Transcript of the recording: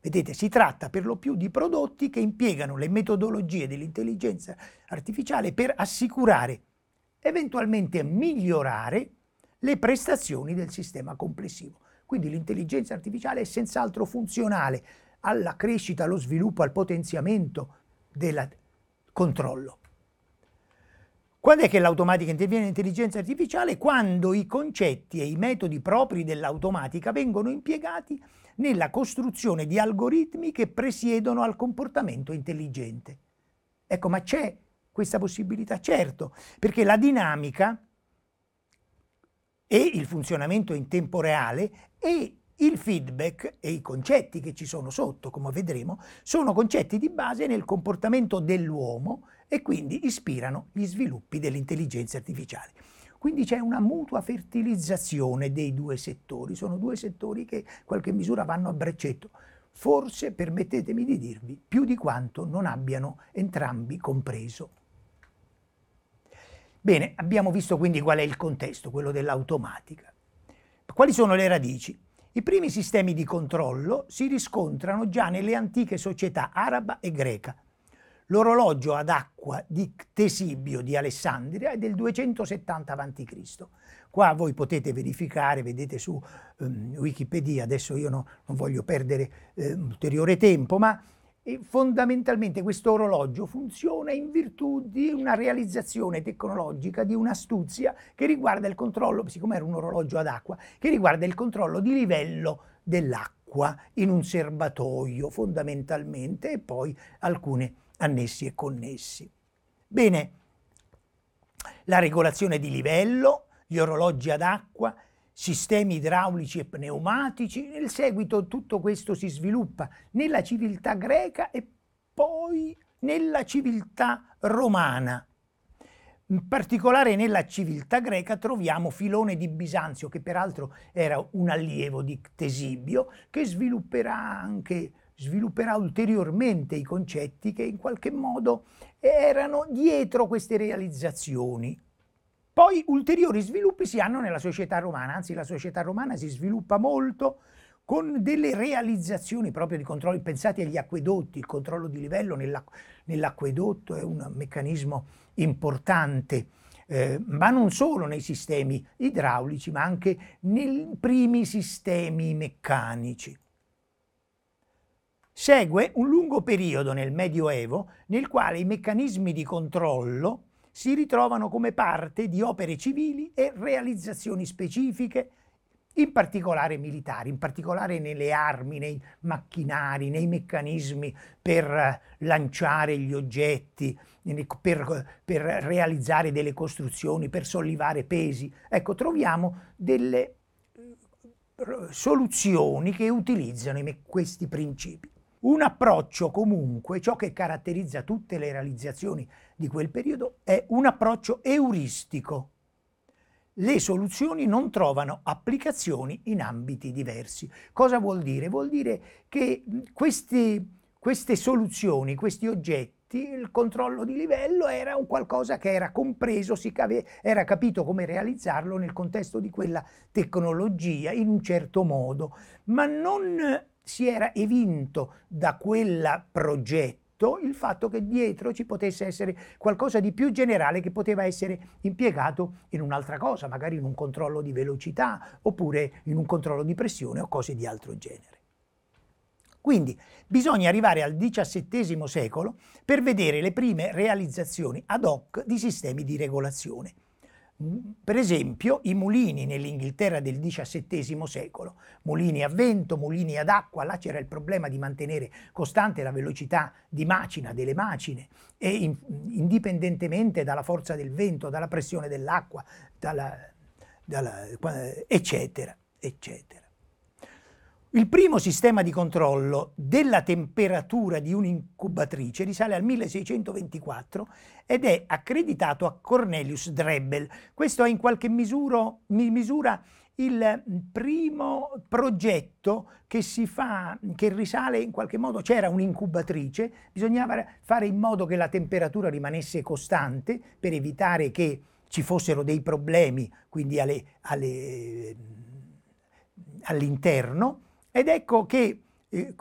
Vedete, si tratta per lo più di prodotti che impiegano le metodologie dell'intelligenza artificiale per assicurare, eventualmente migliorare, le prestazioni del sistema complessivo. Quindi l'intelligenza artificiale è senz'altro funzionale alla crescita, allo sviluppo, al potenziamento del controllo. Quando è che l'automatica interviene nell'intelligenza artificiale? Quando i concetti e i metodi propri dell'automatica vengono impiegati nella costruzione di algoritmi che presiedono al comportamento intelligente. Ecco, ma c'è questa possibilità? Certo, perché la dinamica e il funzionamento in tempo reale e il feedback e i concetti che ci sono sotto, come vedremo, sono concetti di base nel comportamento dell'uomo e quindi ispirano gli sviluppi dell'intelligenza artificiale. Quindi c'è una mutua fertilizzazione dei due settori, sono due settori che in qualche misura vanno a braccetto, forse, permettetemi di dirvi, più di quanto non abbiano entrambi compreso. Bene, abbiamo visto quindi qual è il contesto, quello dell'automatica. Quali sono le radici? I primi sistemi di controllo si riscontrano già nelle antiche società araba e greca. L'orologio ad acqua di Ctesibio di Alessandria è del 270 a.C. Qua voi potete verificare, vedete su Wikipedia, adesso io non voglio perdere ulteriore tempo, ma fondamentalmente questo orologio funziona in virtù di una realizzazione tecnologica, di un'astuzia che riguarda il controllo, siccome era un orologio ad acqua, che riguarda il controllo di livello dell'acqua in un serbatoio fondamentalmente e poi alcune annessi e connessi. Bene, la regolazione di livello, gli orologi ad acqua, sistemi idraulici e pneumatici, nel seguito tutto questo si sviluppa nella civiltà greca e poi nella civiltà romana. In particolare nella civiltà greca troviamo Filone di Bisanzio, che peraltro era un allievo di Ctesibio, che svilupperà ulteriormente i concetti che in qualche modo erano dietro queste realizzazioni. Poi ulteriori sviluppi si hanno nella società romana, anzi la società romana si sviluppa molto con delle realizzazioni proprio di controlli. Pensate agli acquedotti, il controllo di livello nell'acquedotto è un meccanismo importante, ma non solo nei sistemi idraulici, ma anche nei primi sistemi meccanici. Segue un lungo periodo nel Medioevo nel quale i meccanismi di controllo si ritrovano come parte di opere civili e realizzazioni specifiche, in particolare militari, in particolare nelle armi, nei macchinari, nei meccanismi per lanciare gli oggetti, per realizzare delle costruzioni, per sollevare pesi. Ecco, troviamo delle soluzioni che utilizzano questi principi. Un approccio comunque, ciò che caratterizza tutte le realizzazioni di quel periodo, è un approccio euristico. Le soluzioni non trovano applicazioni in ambiti diversi. Cosa vuol dire? Vuol dire che queste soluzioni, questi oggetti, il controllo di livello era un qualcosa che era compreso, era capito come realizzarlo nel contesto di quella tecnologia in un certo modo, ma non si era evinto da quel progetto il fatto che dietro ci potesse essere qualcosa di più generale che poteva essere impiegato in un'altra cosa, magari in un controllo di velocità oppure in un controllo di pressione o cose di altro genere. Quindi bisogna arrivare al XVII secolo per vedere le prime realizzazioni ad hoc di sistemi di regolazione. Per esempio i mulini nell'Inghilterra del XVII secolo, mulini a vento, mulini ad acqua, là c'era il problema di mantenere costante la velocità di macina delle macine e indipendentemente dalla forza del vento, dalla pressione dell'acqua, eccetera, eccetera. Il primo sistema di controllo della temperatura di un'incubatrice risale al 1624 ed è accreditato a Cornelius Drebbel. Questo è in qualche misura il primo progetto che risale in qualche modo, c'era un'incubatrice, bisognava fare in modo che la temperatura rimanesse costante per evitare che ci fossero dei problemi, quindi all'interno. Ed ecco che